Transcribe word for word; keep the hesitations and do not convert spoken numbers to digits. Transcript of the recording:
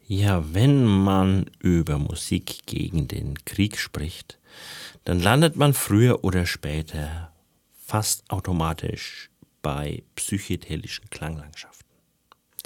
Ja, wenn man über Musik gegen den Krieg spricht, dann landet man früher oder später fast automatisch bei psychedelischen Klanglandschaften.